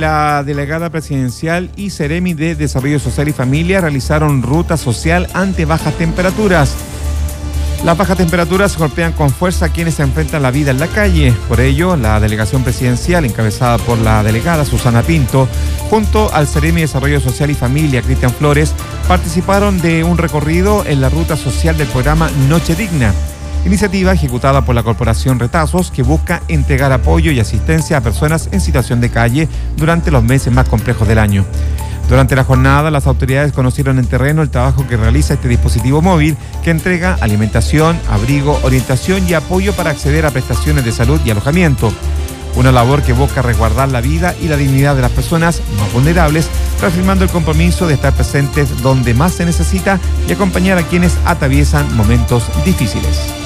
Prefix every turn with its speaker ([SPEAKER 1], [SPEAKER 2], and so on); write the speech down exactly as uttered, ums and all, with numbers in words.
[SPEAKER 1] la delegada presidencial y Seremi de Desarrollo Social y Familia realizaron ruta social ante bajas temperaturas. Las bajas temperaturas golpean con fuerza a quienes se enfrentan la vida en la calle. Por ello, la delegación presidencial, encabezada por la delegada Susana Pinto, junto al Seremi de Desarrollo Social y Familia, Cristian Flores, participaron de un recorrido en la ruta social del programa Noche Digna, iniciativa ejecutada por la Corporación Retazos, que busca entregar apoyo y asistencia a personas en situación de calle durante los meses más complejos del año. Durante la jornada, las autoridades conocieron en terreno el trabajo que realiza este dispositivo móvil, que entrega alimentación, abrigo, orientación y apoyo para acceder a prestaciones de salud y alojamiento. Una labor que busca resguardar la vida y la dignidad de las personas más vulnerables, reafirmando el compromiso de estar presentes donde más se necesita y acompañar a quienes atraviesan momentos difíciles.